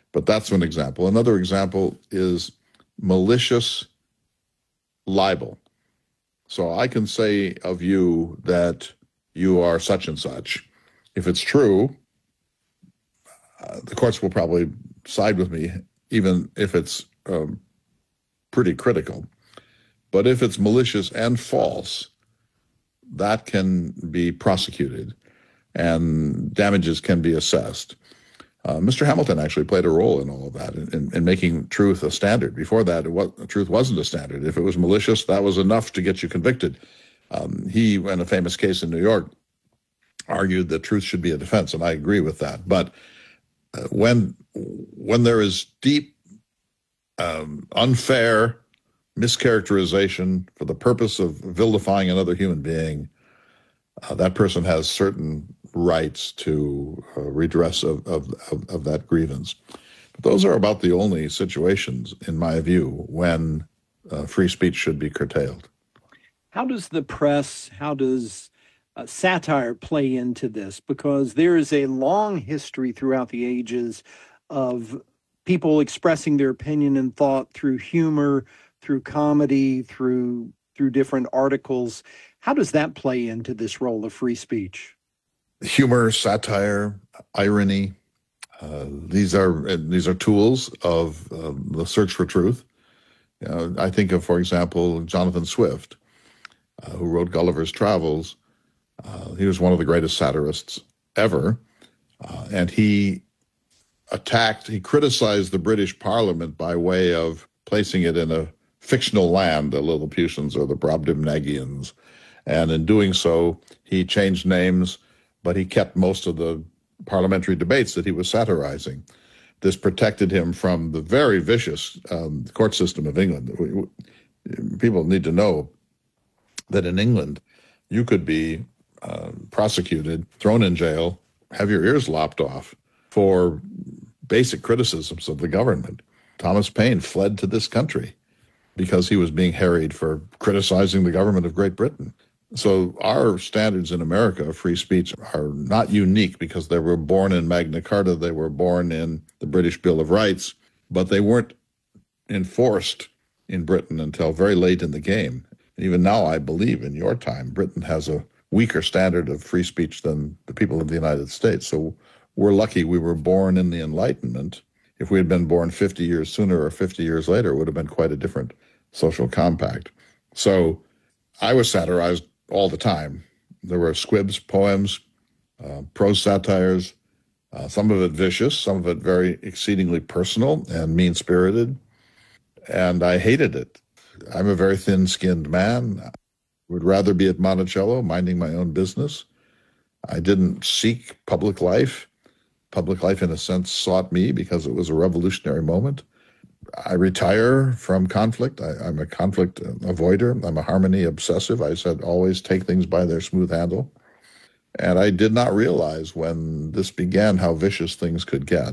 But that's one example. Another example is malicious libel. So I can say of you that you are such and such. If it's true, the courts will probably side with me, even if it's pretty critical. But if it's malicious and false, that can be prosecuted and damages can be assessed. Mr. Hamilton actually played a role in all of that, in making truth a standard. Before that, truth wasn't a standard. If it was malicious, that was enough to get you convicted. He, in a famous case in New York, argued that truth should be a defense, and I agree with that. But when there is deep, unfair mischaracterization for the purpose of vilifying another human being, that person has certain rights to redress of that grievance. But those are about the only situations, in my view, when free speech should be curtailed. How does the press, how does satire play into this? Because there is a long history throughout the ages of people expressing their opinion and thought through humor, through comedy, through different articles. How does that play into this role of free speech? Humor, satire, irony, these are tools of the search for truth. I think of, for example, Jonathan Swift, who wrote Gulliver's Travels. He was one of the greatest satirists ever, and he criticized the British Parliament by way of placing it in a fictional land, the Lilliputians or the Brobdingnagians. And in doing so, he changed names, but he kept most of the parliamentary debates that he was satirizing. This protected him from the very vicious court system of England. People need to know that in England, you could be prosecuted, thrown in jail, have your ears lopped off for basic criticisms of the government. Thomas Paine fled to this country because he was being harried for criticizing the government of Great Britain. So our standards in America of free speech are not unique because they were born in Magna Carta, they were born in the British Bill of Rights, but they weren't enforced in Britain until very late in the game. Even now, I believe in your time, Britain has a weaker standard of free speech than the people of the United States. So we're lucky we were born in the Enlightenment. If we had been born 50 years sooner or 50 years later, it would have been quite a different social compact. So I was satirized all the time. There were squibs, poems, prose satires, some of it vicious, some of it very exceedingly personal and mean-spirited, and I hated it. I'm a very thin-skinned man. I would rather be at Monticello minding my own business. I didn't seek public life. Public life, in a sense, sought me because it was a revolutionary moment. I retire from conflict. I'm a conflict avoider. I'm a harmony obsessive. I said always take things by their smooth handle. And I did not realize when this began how vicious things could get.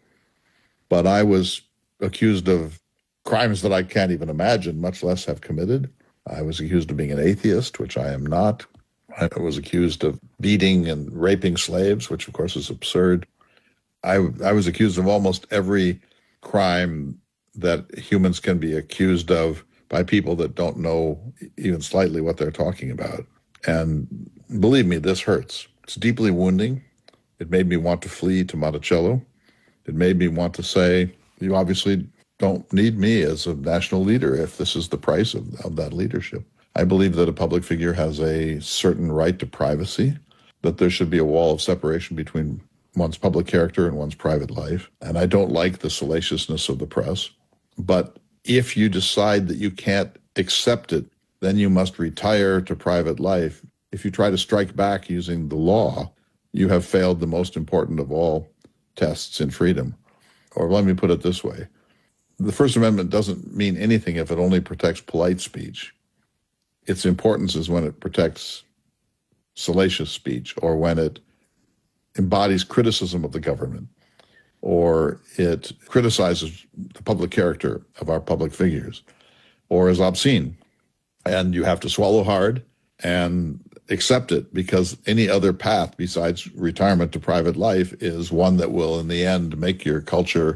But I was accused of crimes that I can't even imagine, much less have committed. I was accused of being an atheist, which I am not. I was accused of beating and raping slaves, which of course is absurd. I was accused of almost every crime that humans can be accused of by people that don't know even slightly what they're talking about. And believe me, this hurts. It's deeply wounding. It made me want to flee to Monticello. It made me want to say, you obviously don't need me as a national leader if this is the price of that leadership. I believe that a public figure has a certain right to privacy, that there should be a wall of separation between one's public character and one's private life. And I don't like the salaciousness of the press. But if you decide that you can't accept it, then you must retire to private life. If you try to strike back using the law, you have failed the most important of all tests in freedom. Or let me put it this way. The First Amendment doesn't mean anything if it only protects polite speech. Its importance is when it protects salacious speech or when it embodies criticism of the government, or it criticizes the public character of our public figures, or is obscene. And you have to swallow hard and accept it, because any other path besides retirement to private life is one that will, in the end, make your culture